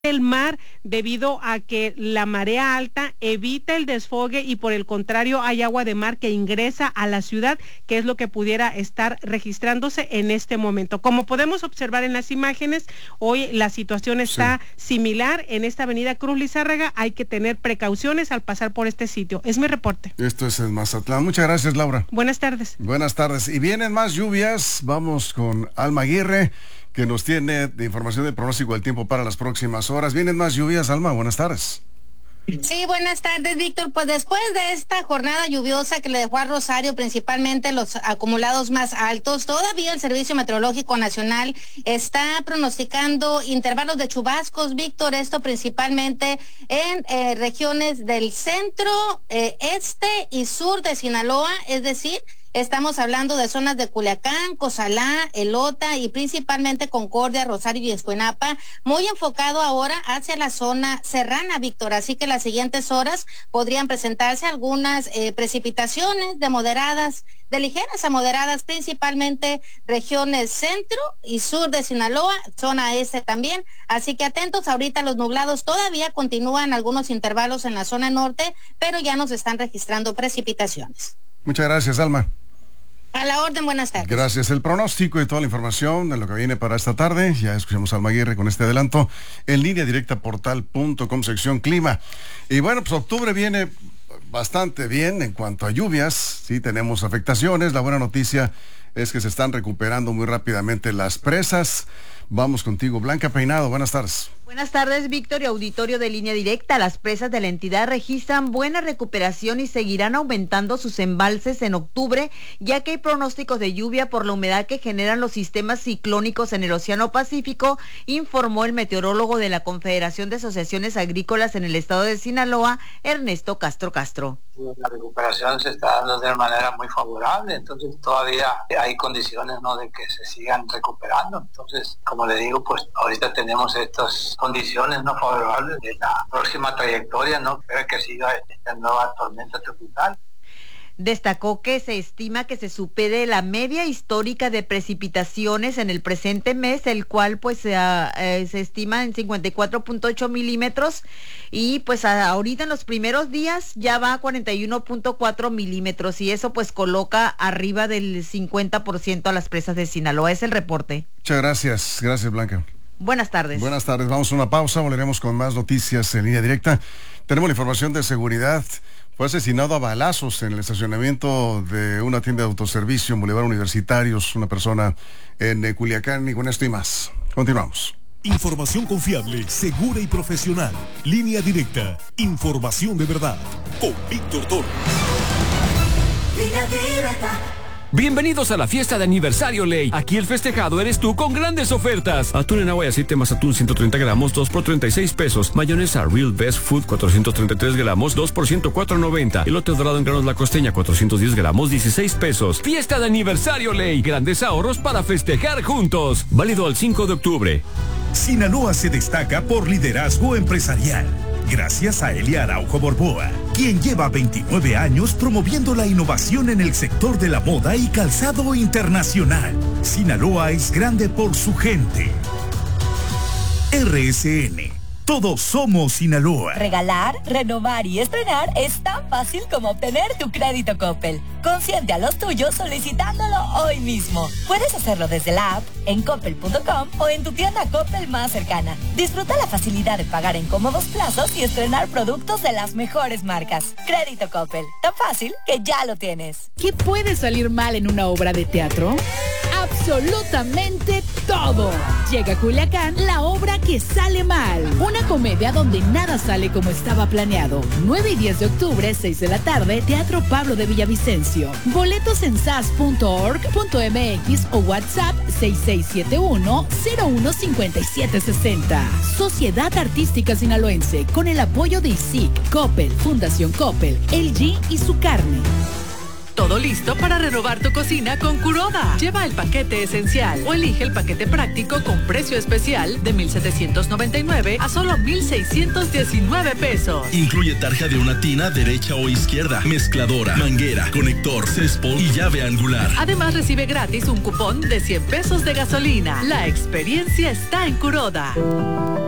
el mar debido a que la marea alta evita el desfogue y por el contrario hay agua de mar que ingresa a la ciudad, que es lo que pudiera estar registrándose en este momento. Como podemos observar en las imágenes, hoy la situación está similar en esta avenida Cruz Lizárraga. Hay que tener precauciones al pasar por este sitio. Es mi reporte. Esto es en Mazatlán. Muchas gracias, Laura. Buenas tardes. Buenas tardes. Y vienen más lluvias. Vamos con Alma Aguirre, que nos tiene de información del pronóstico del tiempo para las próximas horas. Vienen más lluvias, Alma, buenas tardes. Sí, buenas tardes, Víctor. Pues después de esta jornada lluviosa que le dejó a Rosario principalmente los acumulados más altos, todavía el Servicio Meteorológico Nacional está pronosticando intervalos de chubascos, Víctor, esto principalmente en regiones del centro, este y sur de Sinaloa, es decir, estamos hablando de zonas de Culiacán, Cozalá, Elota y principalmente Concordia, Rosario y Escuinapa, muy enfocado ahora hacia la zona serrana, Víctor. Así que las siguientes horas podrían presentarse algunas precipitaciones de ligeras a moderadas, principalmente regiones centro y sur de Sinaloa, zona este también. Así que atentos, ahorita los nublados todavía continúan algunos intervalos en la zona norte, pero ya nos están registrando precipitaciones. Muchas gracias, Alma. A la orden, buenas tardes. Gracias. El pronóstico y toda la información de lo que viene para esta tarde. Ya escuchamos a Alma Aguirre con este adelanto en línea directa portal.com, sección clima. Y bueno, pues octubre viene bastante bien en cuanto a lluvias. Sí, tenemos afectaciones. La buena noticia es que se están recuperando muy rápidamente las presas. Vamos contigo, Blanca Peinado. Buenas tardes. Buenas tardes, Víctor y auditorio de Línea Directa. Las presas de la entidad registran buena recuperación y seguirán aumentando sus embalses en octubre, ya que hay pronósticos de lluvia por la humedad que generan los sistemas ciclónicos en el Océano Pacífico, informó el meteorólogo de la Confederación de Asociaciones Agrícolas en el estado de Sinaloa, Ernesto Castro. La recuperación se está dando de manera muy favorable, entonces todavía hay condiciones, ¿no?, de que se sigan recuperando. Entonces, como le digo, pues ahorita tenemos estas condiciones no favorables de la próxima trayectoria, ¿no? Espero que siga esta nueva tormenta tropical. Destacó que se estima que se supere la media histórica de precipitaciones en el presente mes, el cual pues se estima en 54.8 milímetros y pues ahorita en los primeros días ya va a 41.4 milímetros y eso pues coloca arriba del 50% a las presas de Sinaloa. Es el reporte. Muchas gracias. Gracias, Blanca. Buenas tardes. Buenas tardes. Vamos a una pausa. Volveremos con más noticias en línea directa. Tenemos la información de seguridad. Fue asesinado a balazos en el estacionamiento de una tienda de autoservicio en Boulevard Universitarios, una persona en Culiacán, y con esto y más. Continuamos. Información confiable, segura y profesional. Línea Directa. Información de verdad. Con Víctor Toro. Línea Directa. Bienvenidos a la fiesta de aniversario Ley. Aquí el festejado eres tú con grandes ofertas. Atún en agua y aceite más atún 130 gramos, 2 por 36 pesos. Mayonesa Real Best Food 433 gramos, 2 por 104.90. Elote dorado en granos La Costeña 410 gramos, 16 pesos. Fiesta de aniversario Ley. Grandes ahorros para festejar juntos. Válido al 5 de octubre. Sinaloa se destaca por liderazgo empresarial. Gracias a Elia Araujo Borboa, quien lleva 29 años promoviendo la innovación en el sector de la moda y calzado internacional. Sinaloa es grande por su gente. RSN. Todos somos Sinaloa. Regalar, renovar y estrenar es tan fácil como obtener tu crédito Coppel. Consiente a los tuyos solicitándolo hoy mismo. Puedes hacerlo desde la app, en coppel.com o en tu tienda Coppel más cercana. Disfruta la facilidad de pagar en cómodos plazos y estrenar productos de las mejores marcas. Crédito Coppel, tan fácil que ya lo tienes. ¿Qué puede salir mal en una obra de teatro? Absolutamente todo. Llega a Culiacán la obra que sale mal. Una comedia donde nada sale como estaba planeado. 9 y 10 de octubre, 6 de la tarde, Teatro Pablo de Villavicencio. Boletos en sas.org.mx o WhatsApp 6671-015760. Sociedad Artística Sinaloense, con el apoyo de ISIC, Coppel, Fundación Coppel, LG y Su Carne. Todo listo para renovar tu cocina con Kuroda. Lleva el paquete esencial o elige el paquete práctico con precio especial de 1,799 a solo 1,619 pesos. Incluye tarja de una tina derecha o izquierda, mezcladora, manguera, conector, céspol y llave angular. Además recibe gratis un cupón de 100 pesos de gasolina. La experiencia está en Kuroda.